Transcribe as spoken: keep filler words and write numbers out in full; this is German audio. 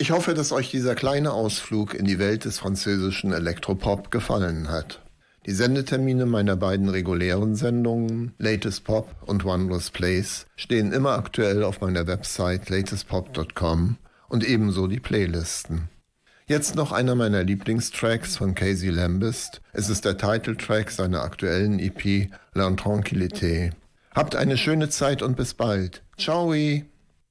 Ich hoffe, dass euch dieser kleine Ausflug in die Welt des französischen Elektropop gefallen hat. Die Sendetermine meiner beiden regulären Sendungen, Latest Pop und Wondrous Place, stehen immer aktuell auf meiner Website latest pop dot com und ebenso die Playlisten. Jetzt noch einer meiner Lieblingstracks von Casey Lambist. Es ist der Titeltrack seiner aktuellen E P L'Intranquillité. Habt eine schöne Zeit und bis bald. Ciao!